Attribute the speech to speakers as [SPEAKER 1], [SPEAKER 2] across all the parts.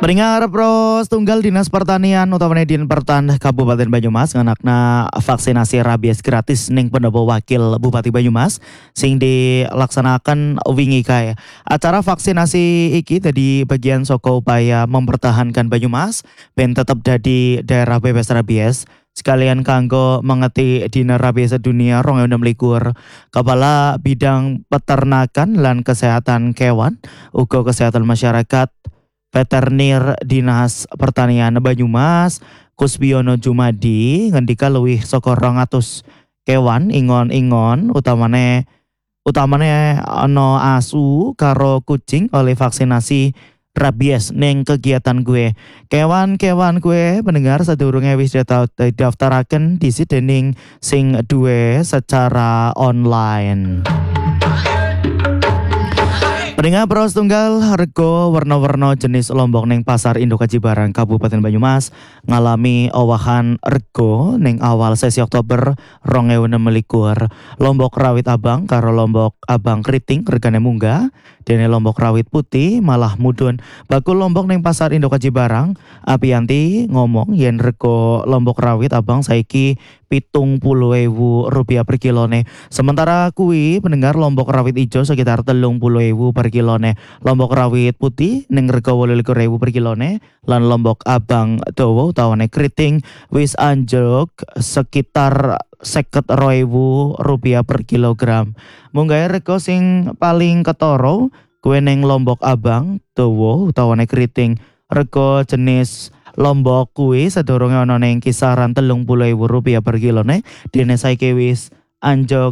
[SPEAKER 1] Pendengar pros tunggal Dinas Pertanian utawa Dian Pertan Kabupaten Banyumas nganakna vaksinasi rabies gratis ning pendopo wakil Bupati Banyumas sing dilaksanakan wingi kae. Acara vaksinasi iki tadi bagian saka upaya mempertahankan Banyumas ben tetep dadi daerah bebas rabies sekalian kanggo mengeti Dina Rabies Sedunia 2026. Kepala Bidang Peternakan lan Kesehatan Kewan uga Kesehatan Masyarakat Veteriner Dinas Pertanian Banyumas Kusbiono Jumadi ngendika luwih saka 200 kewan ingon-ingon utamane ana asu karo kucing oleh vaksinasi rabies ning kegiatan gue. Kewan-kewan gue pendengar sadurunge wis didaftaraken disi dening sing duwe secara online. Pendengar pros tunggal rego warna-warna jenis lombok ning pasar Induk Haji Barang Kabupaten Banyumas ngalami owahan rego ning awal sesi Oktober 2026. Lombok rawit abang karo lombok abang keriting regane munggah, dene lombok rawit putih malah mudhun. Bakul lombok ning pasar Induk Haji Barang Apianti ngomong yen rego lombok rawit abang saiki Rp70.000 per kilone. Sementara kuwi pendengar lombok rawit ijo sekitar Rp30.000 per kilone. Lombok rawit putih ning rega Rp28.000 per kilone lan lombok abang dawa utawane keriting wis anjlok sekitar Rp52.000 per kilogram. Munggahe rega sing paling ketara kuwi ning lombok abang dawa utawane keriting. Rega jenis lombok kuwi sedurunge ana ning kisaran Rp30.000 per kilone, dene saiki wis anjlok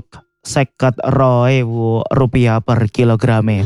[SPEAKER 1] Rp52.000 per kilograme.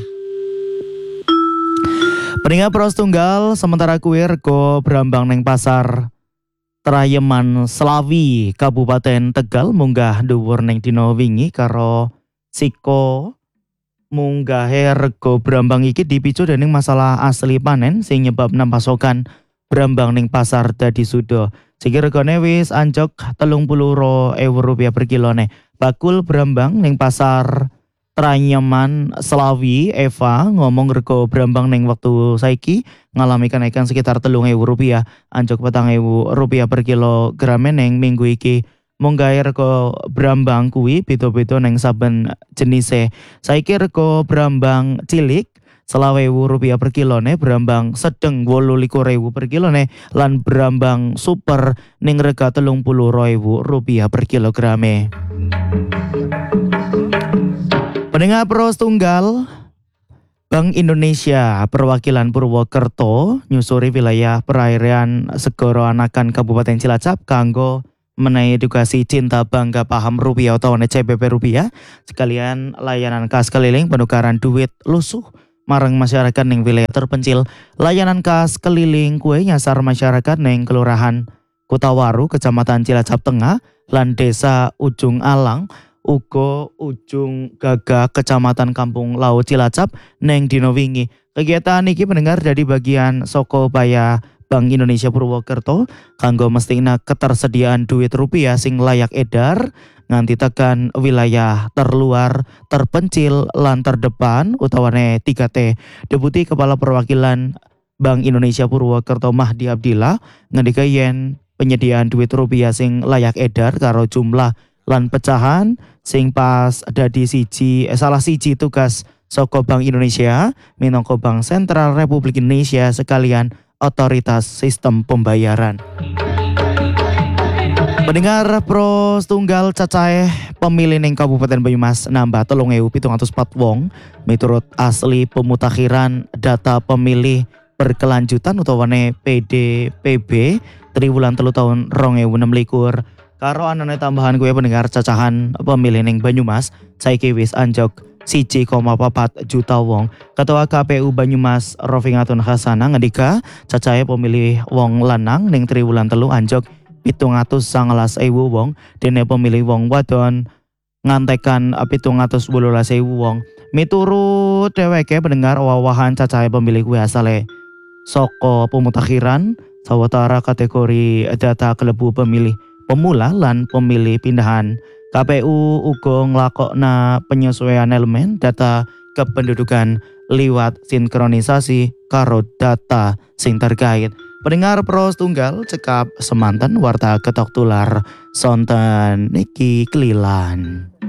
[SPEAKER 1] Pendengar pros tunggal sementara kuwi rego brambang ning pasar Trayeman Slawi Kabupaten Tegal munggah dhuwur ning dina wingi karo siko munggahe rego brambang iki dipicu dening masalah asli panen sing nyebabna pasokan brambang ning pasar dadi suda. Sing regane wis anjlok Rp30.000 per kilone. Bakul brambang ning pasar Tranyaman Slawi Eva ngomong rego brambang ning wektu saiki ngalami kenaikan sekitar Rp3.000, anjlok Rp4.000 per kilograme ning minggu iki. Munggahe rego brambang kuwi beda-beda ning saben jenise. Saiki rego brambang cilik Rp20.000 per kilone, brambang sedeng Rp28.000 per kilone, lan brambang super ning rega Rp30.000 per kilograme. Pendengar pros tunggal, Bank Indonesia Perwakilan Purwokerto nyusuri wilayah perairan Segoro Anakan Kabupaten Cilacap kanggo menawi edukasi cinta bangga paham rupiah atau CBP rupiah sekalian layanan kas keliling penukaran duit lusuh marang masyarakat ning wilayah terpencil. Layanan kas keliling kue nyasar masyarakat ning Kelurahan Kutawaru Kecamatan Cilacap Tengah lan Desa Ujung Alang uga Ujung Gagah Kecamatan Kampung Laut Cilacap ning dina wingi. Kegiatan iki pendengar dari bagian saka upaya Bank Indonesia Purwokerto kanggo mestina ketersediaan duit rupiah sing layak edar nganti tekan wilayah terluar, terpencil, lan terdepan utawane 3T. Deputi Kepala Perwakilan Bank Indonesia Purwokerto Mahdi Abdillah ngendika yen penyediaan duit rupiah sing layak edar karo jumlah lan pecahan sing pas dadi salah siji tugas saka Bank Indonesia minangka Bank Sentral Republik Indonesia sekalian otoritas sistem pembayaran. Pendengar pros tunggal cacahe pemilih ning Kabupaten Banyumas nambah 3.704 wong miturut asli pemutakhiran data pemilih berkelanjutan utawane PDPB triwulan 3 tahun 2026. Karo anane tambahan gue pendengar cacahan pemilih ning Banyumas saiki wis anjlok 1,4 juta wong. Ketua KPU Banyumas Rofingatun Hasanah ngendika cacahe pemilih wong lanang ning triwulan 3 anjlok 719.000 wong, dene pemilih wong wadon ngantekan 718.000 wong. Miturut dheweke pendengar owahan cacahe pemilih kuwi asale saka pemutakhiran sawetara kategori data kelebu pemilih pemula lan pemilih pindahan. KPU uga nglakokna penyesuaian elemen data kependudukan liwat sinkronisasi karo data sing terkait. Pendengar Pro Tunggal cekap semanten warta ketok tular sonten niki kelilan.